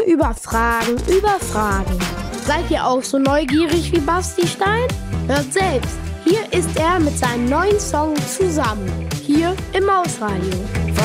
über Fragen über Fragen. Seid ihr auch so neugierig wie Basti Stein? Hört selbst. Hier ist er mit seinem neuen Song Zusammen. Hier im Mausradio.